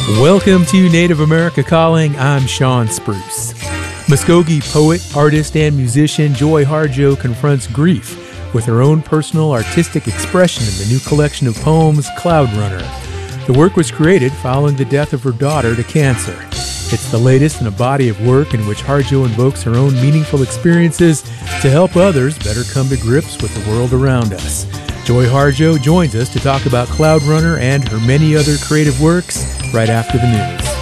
Welcome to Native America Calling. I'm Sean Spruce. Muskogee poet, artist, and musician Joy Harjo confronts grief with her own personal artistic expression in the new collection of poems, Cloud Runner. The work was created following the death of her daughter to cancer. It's the latest in a body of work in which Harjo invokes her own meaningful experiences to help others better come to grips with the world around us. Joy Harjo joins us to talk about Cloud Runner and her many other creative works right after the news.